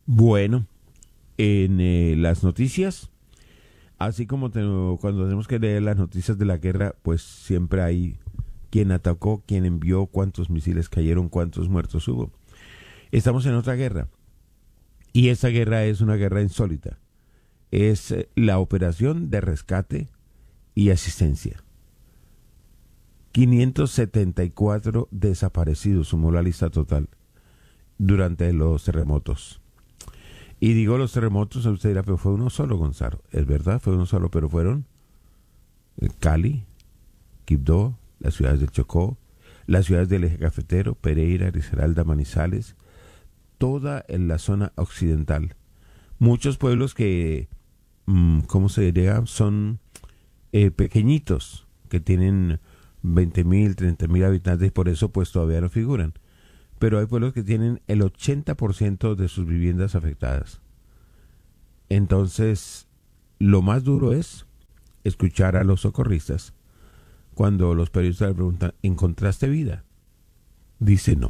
Bueno, en las noticias, así como cuando tenemos que leer las noticias de la guerra, pues siempre hay quien atacó, quien envió, cuántos misiles cayeron, cuántos muertos hubo. Estamos en otra guerra y esta guerra es una guerra insólita. Es la operación de rescate y asistencia. 574 desaparecidos sumó la lista total durante los terremotos. Y digo los terremotos, usted dirá, pero fue uno solo, Gonzalo. Es verdad, fue uno solo, pero fueron Cali, Quibdó, las ciudades del Chocó, las ciudades del Eje Cafetero, Pereira, Risaralda, Manizales, toda en la zona occidental. Muchos pueblos que, ¿cómo se diría? Son pequeñitos, que tienen 20.000, 30.000 habitantes y por eso pues todavía no figuran. Pero hay pueblos que tienen el 80% de sus viviendas afectadas. Entonces, lo más duro es escuchar a los socorristas cuando los periodistas le preguntan, ¿encontraste vida? Dice no,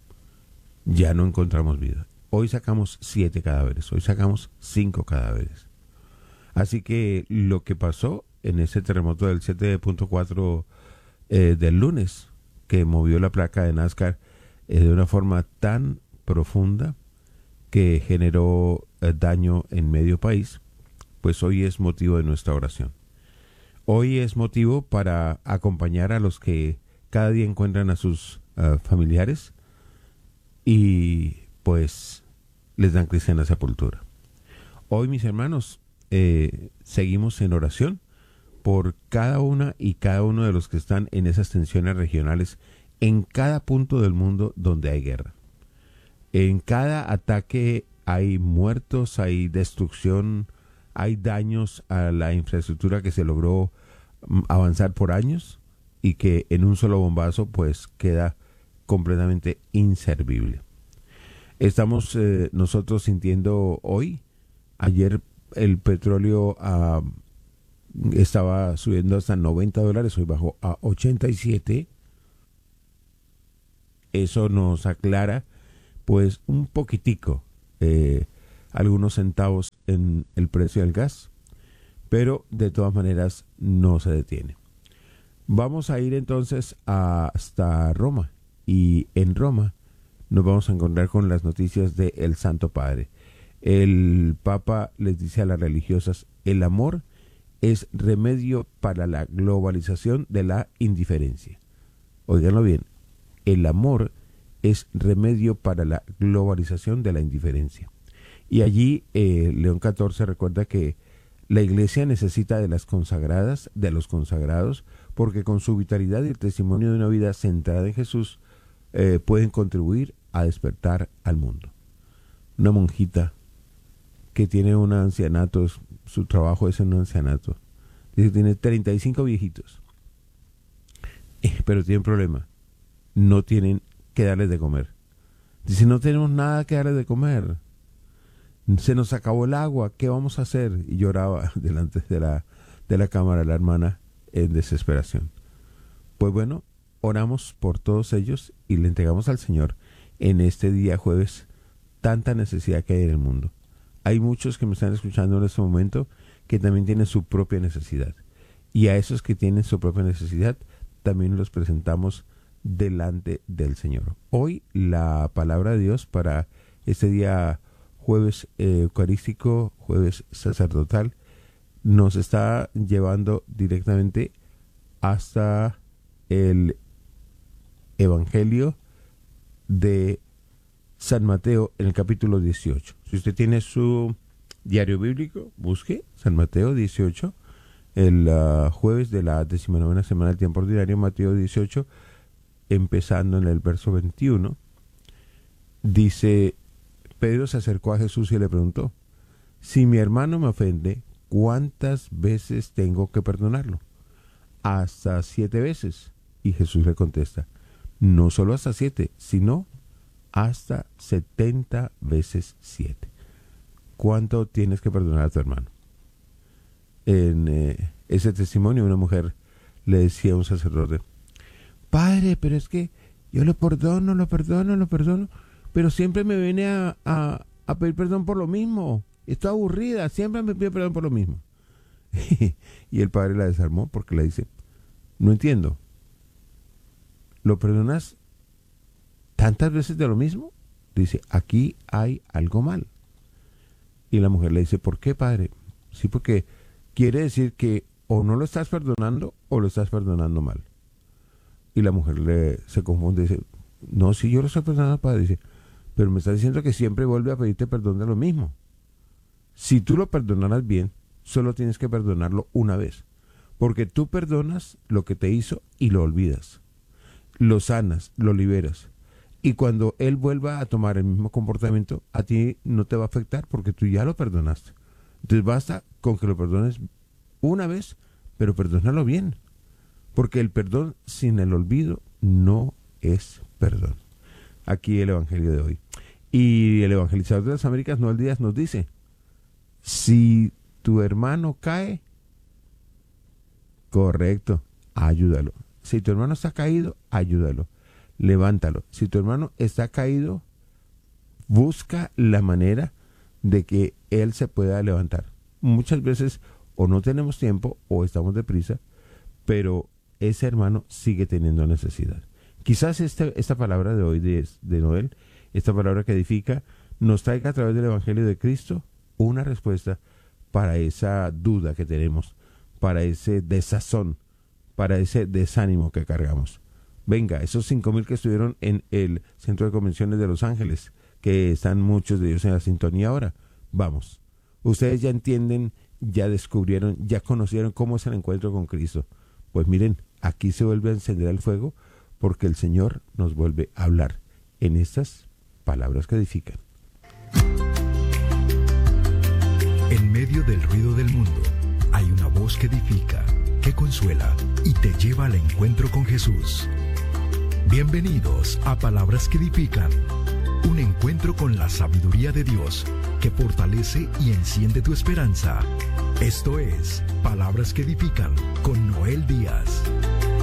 ya no encontramos vida. Hoy sacamos 7 cadáveres, hoy sacamos 5 cadáveres. Así que lo que pasó en ese terremoto del 7.4 del lunes, que movió la placa de Nazca de una forma tan profunda que generó daño en medio país, pues hoy es motivo de nuestra oración. Hoy es motivo para acompañar a los que cada día encuentran a sus familiares y pues les dan cristiana sepultura. Hoy, mis hermanos, seguimos en oración por cada una y cada uno de los que están en esas tensiones regionales en cada punto del mundo donde hay guerra. En cada ataque hay muertos, hay destrucción, hay daños a la infraestructura que se logró avanzar por años y que en un solo bombazo pues queda completamente inservible. Estamos nosotros sintiendo hoy, ayer el petróleo estaba subiendo hasta $90, hoy bajó a 87. Eso nos aclara pues un poquitico, algunos centavos en el precio del gas, pero de todas maneras no se detiene. Vamos a ir entonces hasta Roma y en Roma nos vamos a encontrar con las noticias del Santo Padre. El Papa les dice a las religiosas, el amor es remedio para la globalización de la indiferencia. Óiganlo bien, el amor es remedio para la globalización de la indiferencia. Y allí León XIV recuerda que la Iglesia necesita de las consagradas, de los consagrados, porque con su vitalidad y el testimonio de una vida centrada en Jesús pueden contribuir a despertar al mundo. Una monjita que tiene un ancianato, su trabajo es en un ancianato, dice que tiene 35 viejitos, pero tiene un problema, no tienen que darles de comer. Dice, no tenemos nada que darles de comer, se nos acabó el agua, ¿qué vamos a hacer? Y lloraba delante de la cámara la hermana en desesperación. Pues bueno, oramos por todos ellos y le entregamos al Señor en este día jueves tanta necesidad que hay en el mundo. Hay muchos que me están escuchando en este momento que también tienen su propia necesidad. Y a esos que tienen su propia necesidad también los presentamos delante del Señor. Hoy la palabra de Dios para este día jueves eucarístico, jueves sacerdotal, nos está llevando directamente hasta el Evangelio de San Mateo en el capítulo 18. Si usted tiene su diario bíblico, busque San Mateo 18, el jueves de la 19ª semana del tiempo ordinario, Mateo 18, empezando en el verso 21, dice, Pedro se acercó a Jesús y le preguntó, si mi hermano me ofende, ¿cuántas veces tengo que perdonarlo? Hasta 7 veces. Y Jesús le contesta, no solo hasta 7, sino hasta 70 veces 7. ¿Cuánto tienes que perdonar a tu hermano? En ese testimonio una mujer le decía a un sacerdote, Padre, pero es que yo lo perdono, pero siempre me viene a a pedir perdón por lo mismo. Estoy aburrida, siempre me pide perdón por lo mismo. Y el padre la desarmó porque le dice, no entiendo, ¿lo perdonas tantas veces de lo mismo? Dice, aquí hay algo mal. Y la mujer le dice, ¿por qué, padre? Sí, porque quiere decir que o no lo estás perdonando o lo estás perdonando mal. Y la mujer se confunde y dice, no, sí, yo lo estoy perdonando, padre. Dice, pero me está diciendo que siempre vuelve a pedirte perdón de lo mismo. Si tú lo perdonaras bien, solo tienes que perdonarlo una vez. Porque tú perdonas lo que te hizo y lo olvidas. Lo sanas, lo liberas. Y cuando él vuelva a tomar el mismo comportamiento, a ti no te va a afectar porque tú ya lo perdonaste. Entonces basta con que lo perdones una vez, pero perdónalo bien. Porque el perdón sin el olvido no es perdón. Aquí el Evangelio de hoy. Y el evangelizador de las Américas, Noel Díaz, nos dice, si tu hermano cae, correcto, ayúdalo. Si tu hermano está caído, ayúdalo. Levántalo. Si tu hermano está caído, busca la manera de que él se pueda levantar. Muchas veces o no tenemos tiempo o estamos deprisa, pero ese hermano sigue teniendo necesidad. Quizás esta palabra de hoy de Noel, esta palabra que edifica, nos traiga a través del Evangelio de Cristo una respuesta para esa duda que tenemos, para ese desazón, para ese desánimo que cargamos. Venga, esos 5,000 que estuvieron en el Centro de Convenciones de Los Ángeles, que están muchos de ellos en la sintonía ahora, vamos. Ustedes ya entienden, ya descubrieron, ya conocieron cómo es el encuentro con Cristo. Pues miren, aquí se vuelve a encender el fuego porque el Señor nos vuelve a hablar en estas palabras que edifican. En medio del ruido del mundo, hay una voz que edifica, que consuela y te lleva al encuentro con Jesús. Bienvenidos a Palabras que Edifican, un encuentro con la sabiduría de Dios que fortalece y enciende tu esperanza. Esto es Palabras que Edifican con Noel Díaz.